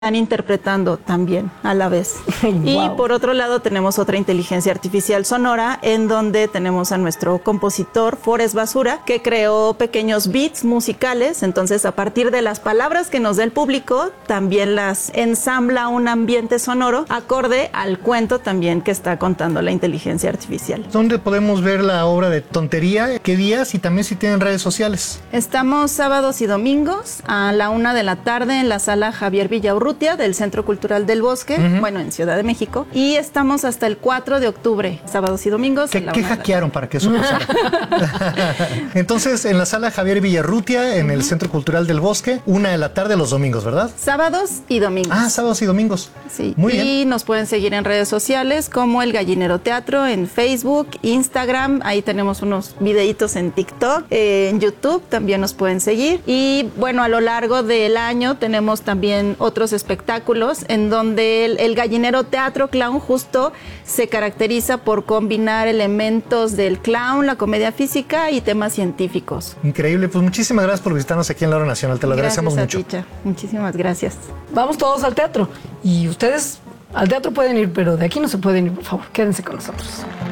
están interpretando también a la vez. Wow. Y por otro lado tenemos otra inteligencia artificial sonora en donde tenemos a nuestro compositor Forest Basura, que creó pequeños beats musicales. Entonces, a partir de las palabras que nos da el público, también las ensambla un ambiente sonoro acorde al cuento también que está contando la inteligencia artificial. ¿Dónde podemos ver la obra de Tontería? ¿Qué días? Y también si tienen redes sociales. Estamos sábados y domingos a la 1 de la tarde en la sala Javier Villaurrutia del Centro Cultural del Bosque, bueno, en Ciudad de México. Y estamos hasta el 4 de octubre, sábados y domingos. ¿Qué hackearon para que eso pasara? Entonces, en la sala Javier Villaurrutia, en el Centro Cultural del Bosque, 1 de la tarde los domingos, ¿verdad? Sábados y domingos. Ah, sábados y domingos. Sí. Muy bien. Y nos pueden seguir en redes sociales como El Gallinero Teatro, en Facebook, Instagram. Ahí tenemos unos videitos en TikTok, en YouTube también nos pueden seguir. Y bueno, a lo largo del año tenemos también otros espectáculos en donde el Gallinero Teatro Clown justo se caracteriza por combinar elementos del clown, la comedia física y temas científicos. Increíble, pues muchísimas gracias por visitarnos aquí en la Hora Nacional, te lo agradecemos mucho. Gracias, muchísimas gracias. Vamos todos al teatro y ustedes al teatro pueden ir, pero de aquí no se pueden ir, por favor, quédense con nosotros.